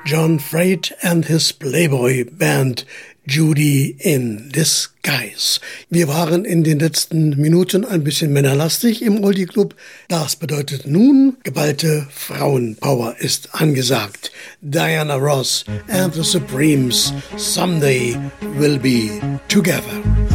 John Freight and his Playboy Band, Judy in Disguise. Wir waren in den letzten Minuten ein bisschen männerlastig im Oldie Club. Das bedeutet nun, geballte Frauenpower ist angesagt. Diana Ross and the Supremes, Someday We'll Be Together.